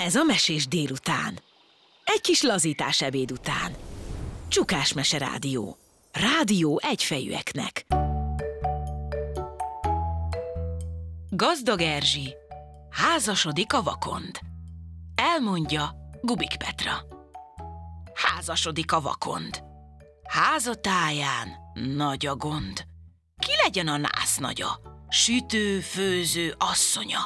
Ez a Mesés délután. Egy kis lazítás ebéd után. Csukás Mese Rádió. Rádió egyfejűeknek. Gazdag Erzsi. Házasodik a vakond. Elmondja Gubik Petra. Házasodik a vakond. Házatáján nagy a gond. Ki legyen a násznagya? Sütő, főző asszonya.